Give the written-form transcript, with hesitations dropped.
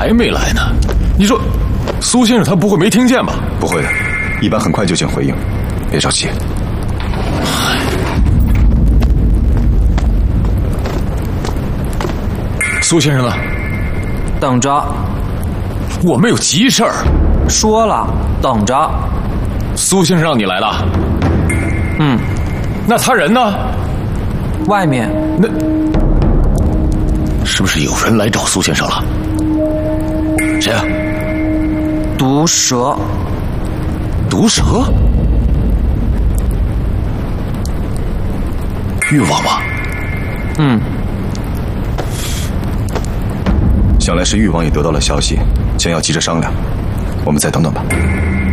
还没来呢。你说，苏先生他不会没听见吧？ 不会的，一般很快就见回应，别着急。 苏先生呢？ 等着。 我们有急事儿。 说了，等着。 苏先生让你来了。 嗯。 那他人呢？ 外面。 那是不是有人来找苏先生了？谁啊？ 毒蛇。 毒蛇？欲望吗？ 嗯。 想来是誉王也得到了消息，先要急着商量，我们再等等吧。